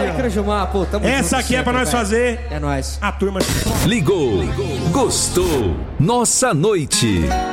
Valeu, Crejumar, pô, tamo junto. Essa aqui é pra nós fazer. É nóis. A turma. Ligou, gostou, nossa noite.